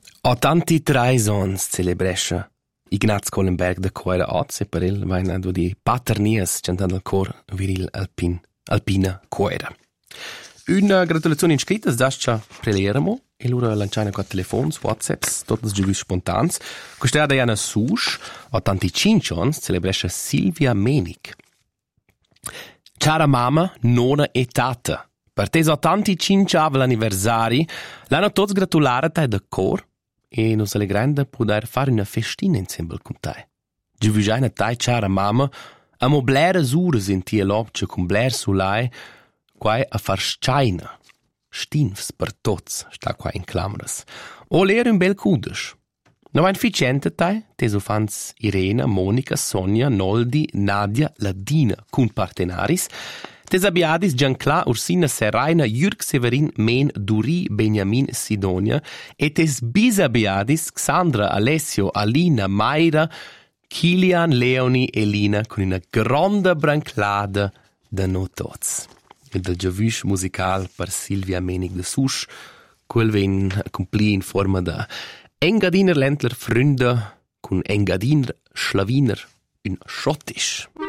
Ho tanti traisons celebresce Ignaz Kohlenberg de Coira Oz e per il vainado di paternias cantando il cor viril alpina Coira. Una gratulazione iscritta sdascia preleramo e loro lanciano con telefons, whatsapps, tutti giù spontans. Questa è Diana Sush, ho tanti cincions celebresce Silvia Menik. Cara mamma, nonna e tata, per te so tanti cinciav l'anniversari, l'hanno tutti gratulare te da cor e nos alegrando poter fare una festina insieme con te. Giù vicino te, cara mamma, amo blera ures in tie lobce con bler sulai, quai a far schaina. Stinfs per tots, sta qua in clamores. O l'era un bel cudes. No ein ficiente te so fans Irena, Monica, Sonia, Noldi, Nadia, Ladina, cun partenaris, tes abiadis Giancla, Ursina, Seraina, Jürg Severin, Men, Duri, Benjamin, Sidonia, et tes bisabiadis Xandra, Alessio, Alina, Mayra, Kilian, Leonie, Elina, con una gronda branclada da no tots. Il del giavish musical per Silvia Menig de Sush, quel ven accompli in forma da Engadiner Ländler Fründe con Engadiner Schlawiner in Schottisch.